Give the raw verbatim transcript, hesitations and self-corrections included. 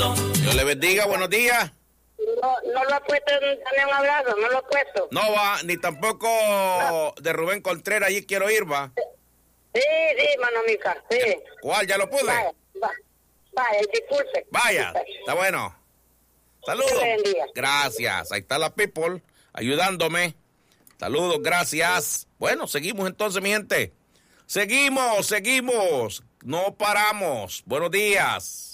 Dios le bendiga, buenos días. No, no lo ha puesto en un abrazo, no lo ha puesto. No va, ni tampoco no. De Rubén Contreras, allí quiero ir, va. Sí, sí, mano mica, sí. ¿Cuál? ¿Ya lo pude? Vaya, vaya, vaya, disculpe. Vaya, está bueno. Saludos. Gracias, ahí está la people, ayudándome. Saludos, gracias. Bueno, seguimos entonces, mi gente. Seguimos, seguimos. No paramos. Buenos días.